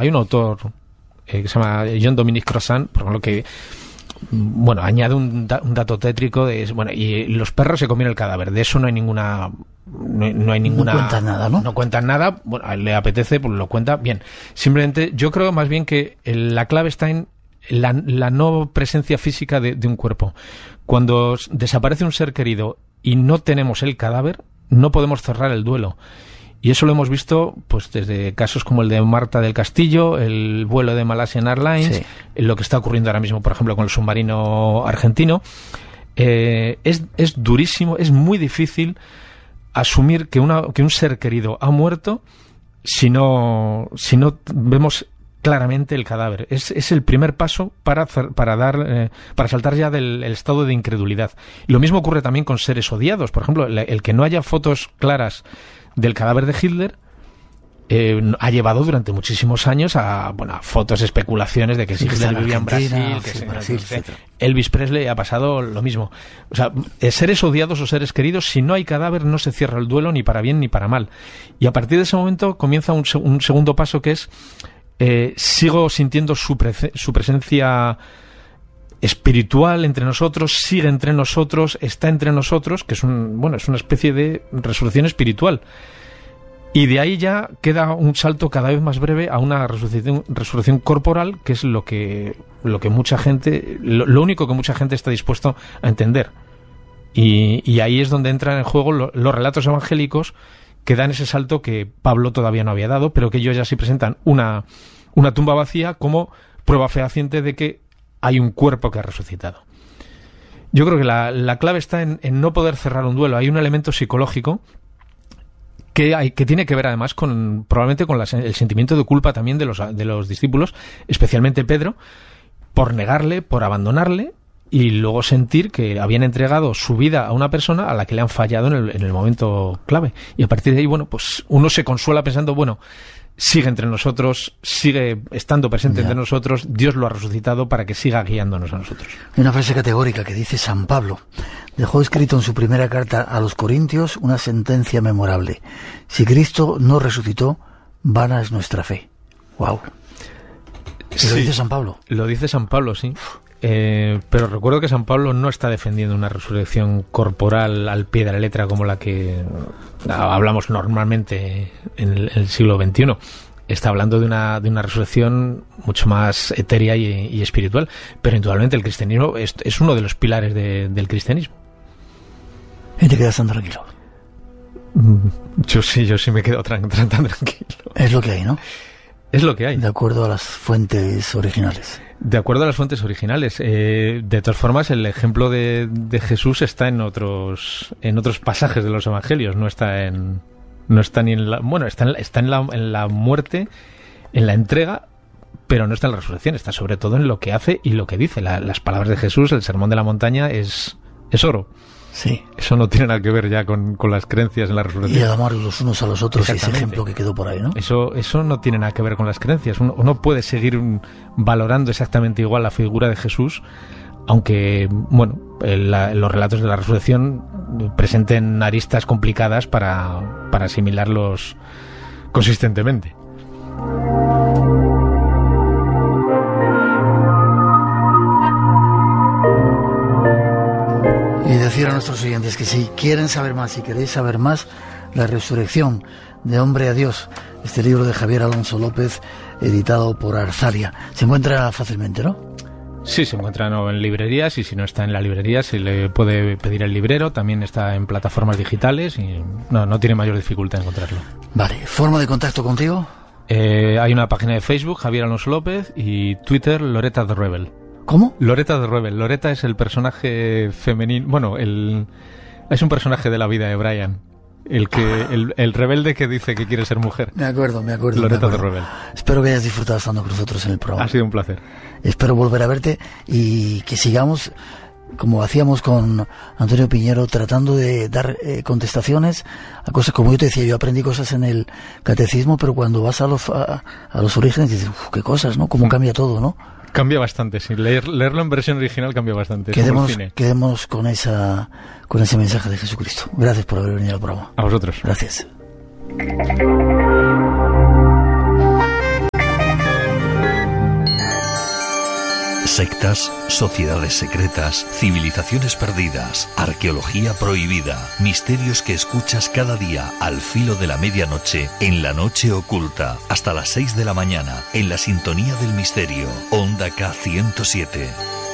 hay un autor que se llama Jean-Dominique Crozan, por ejemplo, que añade un dato tétrico y los perros se comieron el cadáver. De eso no hay ninguna. No hay ninguna. No cuentan nada, ¿no? No cuentan nada. Bueno, a él le apetece, pues lo cuenta bien. Simplemente, yo creo más bien que la clave está en la no presencia física de un cuerpo. Cuando desaparece un ser querido y no tenemos el cadáver, no podemos cerrar el duelo. Y eso lo hemos visto pues desde casos como el de Marta del Castillo, el vuelo de Malaysian Airlines, sí, lo que está ocurriendo ahora mismo, por ejemplo, con el submarino argentino. Es durísimo, es muy difícil asumir que un ser querido ha muerto si no vemos claramente el cadáver. Es el primer paso para saltar ya del estado de incredulidad. Y lo mismo ocurre también con seres odiados. Por ejemplo, el que no haya fotos claras del cadáver de Hitler ha llevado durante muchísimos años a fotos, especulaciones de que si Hitler vivía en Brasil, Elvis Presley ha pasado lo mismo. O sea, seres odiados o seres queridos, si no hay cadáver no se cierra el duelo ni para bien ni para mal. Y a partir de ese momento comienza un segundo paso que es sigo sintiendo su presencia espiritual entre nosotros, sigue entre nosotros, está entre nosotros, que es una especie de resurrección espiritual. Y de ahí ya queda un salto cada vez más breve a una resurrección corporal, que es lo mucha gente, lo único que mucha gente está dispuesto a entender. Y ahí es donde entran en juego los relatos evangélicos que dan ese salto que Pablo todavía no había dado, pero que ellos ya sí presentan una tumba vacía como prueba fehaciente de que hay un cuerpo que ha resucitado. Yo creo que la clave está en no poder cerrar un duelo. Hay un elemento psicológico que tiene que ver además probablemente con el sentimiento de culpa también de los discípulos, especialmente Pedro, por negarle, por abandonarle, y luego sentir que habían entregado su vida a una persona a la que le han fallado en el momento clave. Y a partir de ahí, pues uno se consuela pensando, sigue entre nosotros, sigue estando presente entre nosotros, Dios lo ha resucitado para que siga guiándonos a nosotros. Hay una frase categórica que dice San Pablo. Dejó escrito en su primera carta a los Corintios una sentencia memorable. Si Cristo no resucitó, vana es nuestra fe. ¡Wow! Sí, lo dice San Pablo. Lo dice San Pablo, sí. Pero recuerdo que San Pablo no está defendiendo una resurrección corporal al pie de la letra como la que hablamos normalmente en el siglo XXI. Está hablando de una resurrección mucho más etérea y espiritual. Pero indudablemente el cristianismo es uno de los pilares del cristianismo. ¿Y te quedas tan tranquilo? Yo sí me quedo tan tranquilo. Es lo que hay, ¿no? Es lo que hay. De acuerdo a las fuentes originales. De acuerdo a las fuentes originales. De todas formas, el ejemplo de Jesús está en otros pasajes de los evangelios. No está ni en la, está en la muerte, en la entrega, pero no está en la resurrección. Está sobre todo en lo que hace y lo que dice. Las palabras de Jesús, el sermón de la montaña es oro. Sí. Eso no tiene nada que ver ya con las creencias en la resurrección. Y el amar los unos a los otros, ese ejemplo que quedó por ahí, ¿no? Eso no tiene nada que ver con las creencias. Uno puede seguir valorando exactamente igual la figura de Jesús, aunque, los relatos de la resurrección presenten aristas complicadas para asimilarlos consistentemente. Y decir a nuestros oyentes que si quieren saber más, si queréis saber más, La resurrección de Hombre a Dios, este libro de Javier Alonso López, editado por Arzalia, se encuentra fácilmente, ¿no? Sí, se encuentra en librerías, y si no está en la librería se le puede pedir el librero. También está en plataformas digitales y no tiene mayor dificultad encontrarlo. Vale, ¿forma de contacto contigo? Hay una página de Facebook, Javier Alonso López, y Twitter, Loretta the Rebel. ¿Cómo? Loretta the Rebel. Loretta es el personaje femenino, es un personaje de la vida de Brian. El rebelde que dice que quiere ser mujer. Me acuerdo. Loretta the Rebel. Espero que hayas disfrutado estando con nosotros en el programa. Ha sido un placer. Espero volver a verte y que sigamos, como hacíamos con Antonio Piñero, tratando de dar contestaciones a cosas. Como yo te decía, yo aprendí cosas en el catecismo, pero cuando vas a los orígenes dices, qué cosas, ¿no? Cómo cambia todo, ¿no? Cambia bastante, sí. Leerlo en versión original cambia bastante. Quedemos con ese mensaje de Jesucristo. Gracias por haber venido al programa. A vosotros. Gracias. Sectas, sociedades secretas, civilizaciones perdidas, arqueología prohibida, misterios que escuchas cada día al filo de la medianoche en La Noche Oculta, hasta las 6 de la mañana, en la sintonía del misterio, Onda K107.